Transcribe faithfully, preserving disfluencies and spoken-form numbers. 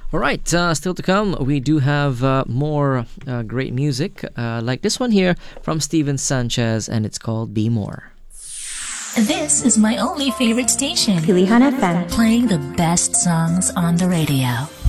All right, uh, still to come, we do have uh, more uh, great music, uh, like this one here from Steven Sanchez, and it's called Be More. This is my only favorite station, Pilihan F M, playing the best songs on the radio.